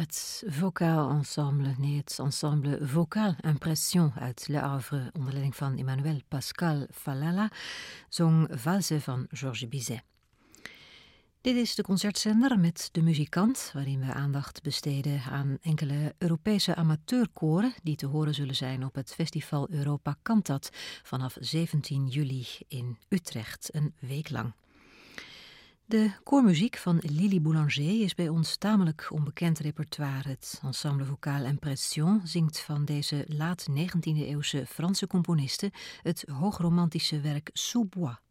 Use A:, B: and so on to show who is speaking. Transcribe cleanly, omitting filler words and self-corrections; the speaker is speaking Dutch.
A: Het Vocaal Ensemble, nee, het ensemble Vocal Impression uit Le Havre onder leiding van Emmanuel Pascal Falala zong Valse van Georges Bizet. Dit is de concertzender met De Muzikant, waarin we aandacht besteden aan enkele Europese amateurkoren die te horen zullen zijn op het festival Europa Cantat vanaf 17 juli in Utrecht, een week lang. De koormuziek van Lili Boulanger is bij ons tamelijk onbekend repertoire. Het ensemble Vocal Impression zingt van deze laat 19e-eeuwse Franse componiste het hoogromantische werk Sous Bois.